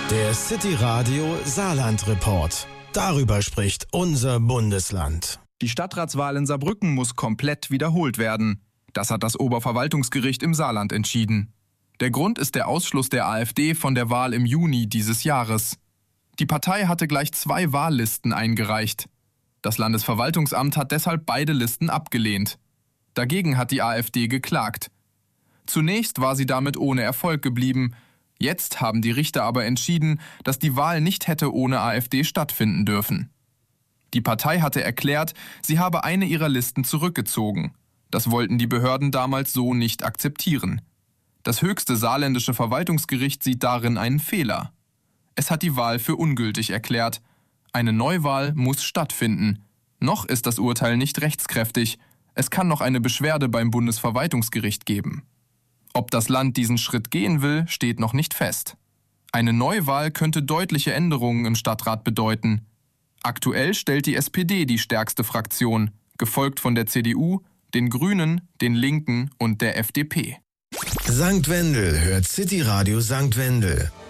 Der City Radio Saarland Report. Darüber spricht unser Bundesland. Die Stadtratswahl in Saarbrücken muss komplett wiederholt werden. Das hat das Oberverwaltungsgericht im Saarland entschieden. Der Grund ist der Ausschluss der AfD von der Wahl im Juni dieses Jahres. Die Partei hatte gleich 2 Wahllisten eingereicht. Das Landesverwaltungsamt hat deshalb beide Listen abgelehnt. Dagegen hat die AfD geklagt. Zunächst war sie damit ohne Erfolg geblieben. Jetzt haben die Richter aber entschieden, dass die Wahl nicht hätte ohne AfD stattfinden dürfen. Die Partei hatte erklärt, sie habe eine ihrer Listen zurückgezogen. Das wollten die Behörden damals so nicht akzeptieren. Das höchste saarländische Verwaltungsgericht sieht darin einen Fehler. Es hat die Wahl für ungültig erklärt. Eine Neuwahl muss stattfinden. Noch ist das Urteil nicht rechtskräftig. Es kann noch eine Beschwerde beim Bundesverwaltungsgericht geben. Ob das Land diesen Schritt gehen will, steht noch nicht fest. Eine Neuwahl könnte deutliche Änderungen im Stadtrat bedeuten. Aktuell stellt die SPD die stärkste Fraktion, gefolgt von der CDU, den Grünen, den Linken und der FDP. St. Wendel hört City Radio St. Wendel.